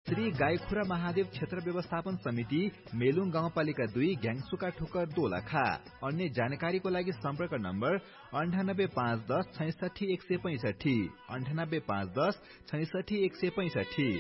श्री गाईखुरा महादेव क्षेत्र व्यवस्थापन समिति मेलुङ गाउँपालिका 2 ग्याङसुका ठोकर दोलखा। अन्य जानकारीको लागि सम्पर्क नम्बर 985110 66165 985110 66165।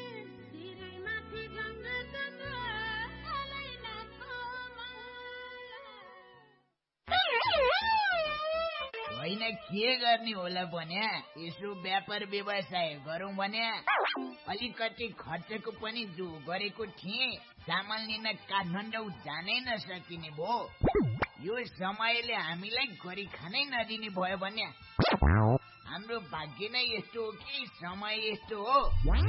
होइन के गर्ने होला भने यसो व्यापार व्यवसाय गरौँ भने अलिकति खर्चको पनि जो गरेको थिएँ सामान लिन काठमाडौँ जानै नसकिने भो। यो समयले हामीलाई गरी खानै नदिने भयो भने हाम्रो भाग्य नै यस्तो हो कि समय यस्तो हो।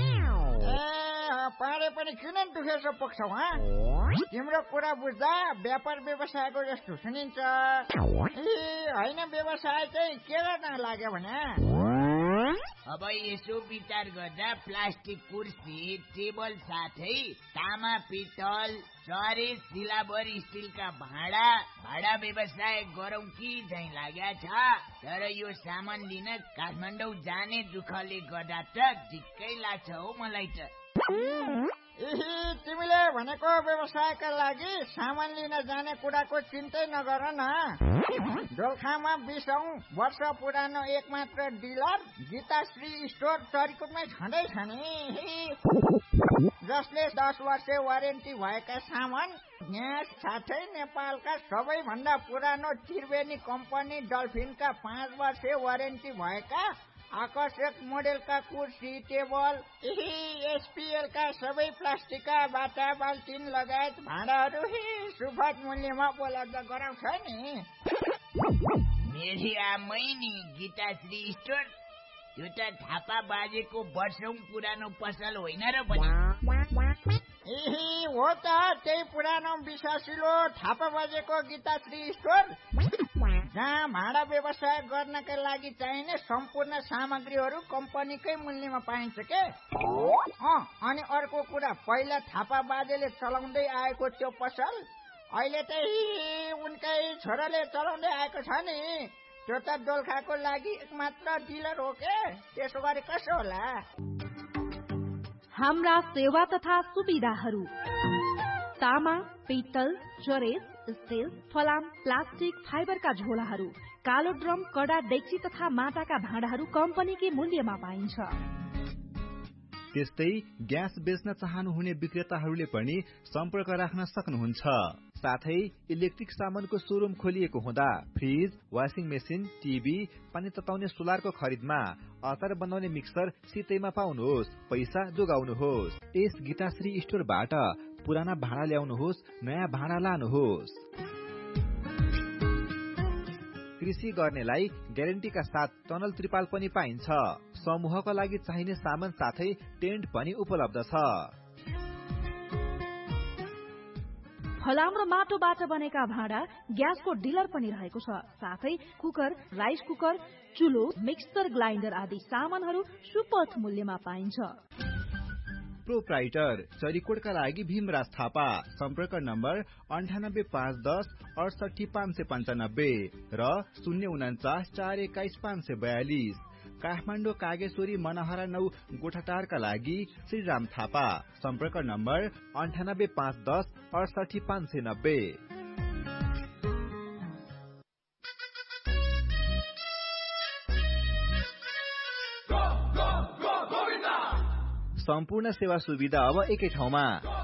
पारे पनि किन दुखेर पुग्छौ तिम्रो कुरा बुझ्दा व्यापार व्यवसायको जस्तो सुनिन्छ। होइन व्यवसाय चाहिँ के गर्न लाग्यो भने अब यसो विचार गर्दा प्लास्टिक कुर्सी टेबल साथै तामा पित्तल चरे सिलाबर स्टिलका भाडा व्यवसाय गरौँ कि झैँ लाग्या छ। तर यो सामान लिन काठमाडौँ जाने दुःखले गर्दा त ढिक्कै लाग्छ हौ मलाई त। तिमीले भनेको व्यवसायका लागि सामान लिन जाने कुराको चिन्तै नगर न। दोलखामा 20औं वर्ष पुरानो एकमात्र डिलर गीताश्री स्टोर चरिकोटमै छँदैछ नि, जसले 10 वर्ष वारेन्टी भएका सामान ग्यास साथै नेपालका सबैभन्दा पुरानो त्रिवेणी कम्पनी डल्फिनका 5 वर्ष वारेन्टी भएका आकर्षक मोडेलका कुर्सी टेबल एसपीएल का सबै प्लास्टिकका बाटा बाल्टिन लगायत भाँडाहरू सुपथ मूल्यमा उपलब्ध गराउँछ नि। मेरी आमै नि गीताश्री स्टोर त्यो त थापा बाजेको वर्षौं पुरानो पसल होइन र पनि। हो त त्यही पुरानो विश्वासिलो थापा बाजेको गीताश्री स्टोर जहाँ भाँडा व्यवसाय गर्नका लागि चाहिने सम्पूर्ण सामग्रीहरू कम्पनीकै मूल्यमा पाइन्छ के। अनि अर्को कुरा पहिला थापा बाजेले चलाउँदै आएको त्यो पसल अहिले त उनकै छोराले चलाउँदै आएको छ नि। त्यो त दोलखाको लागि एकमात्र डिलर हो के, त्यसो गरे कसो होला। हाम्रा सेवा तथा सुविधाहरू तामा पित्तल चरेस स्टिल फलाम प्लास्टिक फाइबरका झोलाहरू कालो ड्रम कडा डेक्ची तथा माटाका भाँडाहरू कम्पनीकै मूल्यमा पाइन्छ। त्यस्तै ग्यास बेच्न चाहनुहुने विक्रेताहरूले पनि सम्पर्क राख्न सक्नुहुन्छ। साथै इलेक्ट्रिक सामानको शोरूम खोलिएको हुँदा फ्रिज वाशिङ मेसिन टिभी पानी तताउने सोलरको खरिदमा अचार बनाउने मिक्सर सितैमा पाउनुहोस्, पैसा जोगाउनुहोस्। यस गीताश्री स्टोरबाट पुराना भाँडा ल्याउनुहोस्, नयाँ भाँडा लानुहोस्। कृषि गर्नेलाई ग्यारेन्टीका साथ टनल त्रिपाल पनि पाइन्छ। समूहको लागि चाहिने सामान साथै टेन्ट पनि उपलब्ध छ। फलाम र माटोबाट बनेका भाँडा ग्यासको डिलर पनि रहेको छ। साथै cooker rice cooker चुलो mixer grinder आदि सामानहरू सुपथ मूल्यमा पाइन्छ। प्रोप्राइटर चरिकोटका लागि भीमराज थापा। सम्पर्क नम्बर 98510 68595 र 049 421 542। काठमाडौँ कागेश्वरी मनहरा 9 गोठाटारका लागि श्रीराम थापा। सम्पर्क नम्बर 98510 68590। सम्पूर्ण सेवा सुविधा अब एकै ठाउँमा।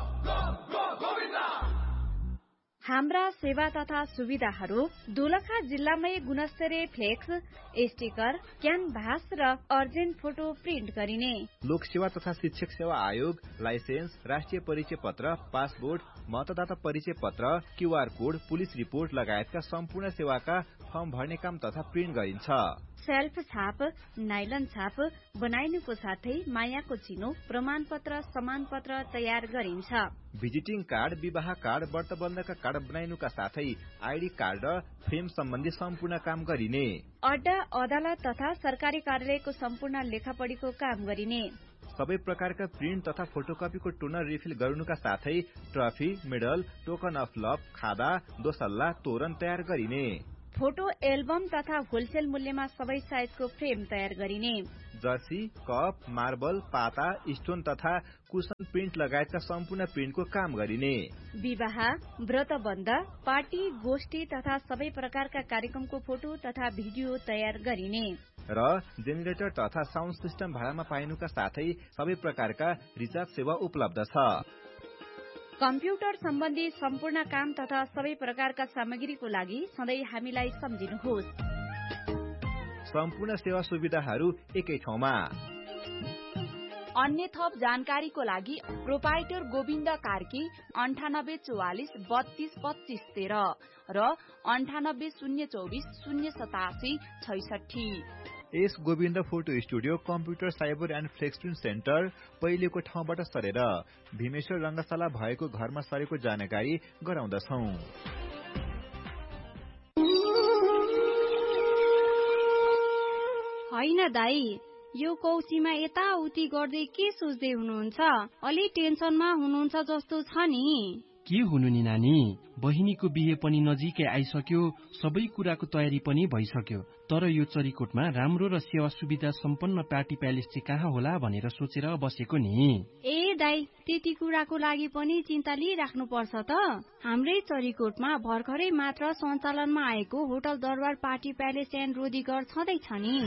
हाम्रा सेवा तथा सुविधाहरू दोलखा जिल्लामै गुणस्तरीय फ्लेक्स स्टिकर क्यानभास र अर्जेन्ट फोटो प्रिन्ट गरिने लोक सेवा तथा शिक्षक सेवा आयोग लाइसेन्स राष्ट्रिय परिचय पत्र पासपोर्ट मतदाता परिचय पत्र क्यूआर कोड पुलिस रिपोर्ट लगायतका सम्पूर्ण सेवाका फर्म भर्ने काम तथा प्रिन्ट गरिन्छ। सेल्फ छाप नाइलन छाप बनाइनुको साथै मायाको चिनो प्रमाणपत्र समानपत्र तयार गरिन्छ। भिजिटिङ कार्ड विवाह कार्ड व्रतबन्धका कार्ड बनाइनुका साथै आइडी कार्ड र फ्रेम सम्बन्धी सम्पूर्ण काम गरिने। अड्डा अदालत तथा सरकारी कार्यालयको सम्पूर्ण लेखापढीको काम गरिने। सबै प्रकारका प्रिन्ट तथा फोटोकपीको टोनर रिफिल गर्नुका साथै trophy medal token of love खादा दोसल्ला तोरण तयार गरिने। फोटो एल्बम तथा होलसेल मूल्यमा सबै साइजको फ्रेम तयार गरिने। जर्सी, कप, मार्बल, पाता, स्टोन तथा कुशन प्रिन्ट लगायतका सम्पूर्ण प्रिन्टको काम गरिने। विवाह, व्रतबन्ध, पार्टी, गोष्ठी तथा सबै प्रकारका कार्यक्रमको फोटो तथा भिडियो तयार गरिने। र जेनेरेटर तथा साउन्ड सिस्टम भाडामा पाइनुका साथै सबै प्रकारका रिचार्ज सेवा उपलब्ध छ। कम्प्युटर सम्बन्धी सम्पूर्ण काम तथा सबै प्रकारका सामग्रीको लागि सधैँ हामीलाई सम्झिनुहोस्। सम्पूर्ण सेवा सुविधाहरू एकै ठाउँमा। अन्य थप जानकारीको लागि प्रोपाइटर गोविन्द कार्की 9844 32 25 13 र 98 024 087 66। S Govind photo studio computer cyber and flex print centre पहिलेको ठाउँबाट सरेर भीमेश्वर रंगशाला भएको घरमा सरेको जानकारी गराउँदछौ। हैन दाई, यो कौशीमा यताउति गर्दै के सोच्दै हुनुहुन्छ? अलि टेन्सनमा हुनुहुन्छ जस्तो छ नि। के हुनु नि नानी, बहिनीको बिहे पनि नजिकै आइसक्यो, सबै कुराको तयारी पनि भइसक्यो। तर यो चरीकोटमा राम्रो र सेवा सुविधा सम्पन्न पार्टी प्यालेस चाहिँ कहाँ होला भनेर सोचेर बसेको नि। ए दाई, त्यति कुराको लागि पनि चिन्ता लिइराख्नु पर्छ त। हाम्रै चरीकोटमा भर्खरै मात्र सञ्चालनमा आएको होटल दरबार पार्टी प्यालेस एन्ड रोदीगर छँदैछ नि।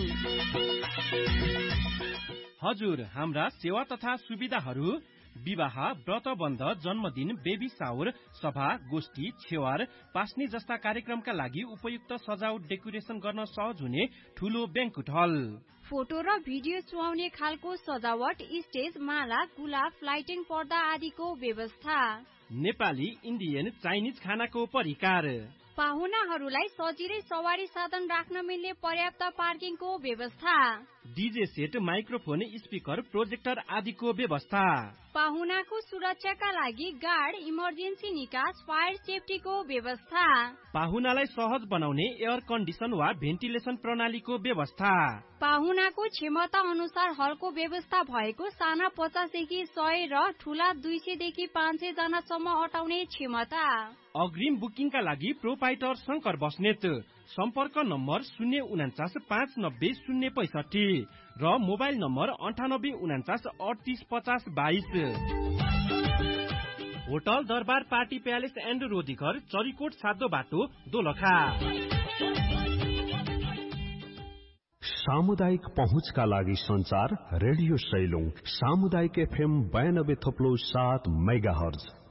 हजुर, हाम्रा सेवा तथा सुविधाहरू विवाह, व्रतबन्ध, जन्मदिन, बेबी सावर, सभा, गोष्ठी, छेवार, पास्ने जस्ता कार्यक्रमका लागि उपयुक्त सजावट डेकोरेसन गर्न सहज हुने ठूलो ब्याङ्क्वेट हल। फोटो र भिडियो सुहाउने खालको सजावट, स्टेज, माला, गुलाब, लाइटिङ, पर्दा आदिको व्यवस्था। नेपाली, इन्डियन, चाइनिज खानाको परिकार। पाहुनाहरूलाई सजिलै सवारी साधन राख्न मिल्ने पर्याप्त पार्किङको व्यवस्था। DJ set, microphone, speaker, projector आदिको व्यवस्था। पाहुनाको सुरक्षाका लागि गार्ड, इमर्जेन्सी निकास, फायर सेफ्टीको व्यवस्था। पाहुनालाई सहज बनाउने एयर कन्डिसन वा भेन्टिलेसन प्रणालीको व्यवस्था। पाहुनाको क्षमता अनुसार हलको व्यवस्था भएको साना 50 देखि 100 र ठूला 200 देखि 500 जनासम्म अटाउने क्षमता। अग्रिम बुकिङका लागि प्रोपाइटर शंकर बस्नेत। सम्पर्क नम्बर 049 590 065 र मोबाइल नम्बर 98 49 38 50 22। होटल दरबार पार्टी प्यालेस एन्ड रोदीघर, चरीकोट साधो बाटो, दोलखा। सामुदायिक पहुँचका लागि संचार रेडियो सैलुङ सामुदायिक FM 92.7 मेगाहर्ज।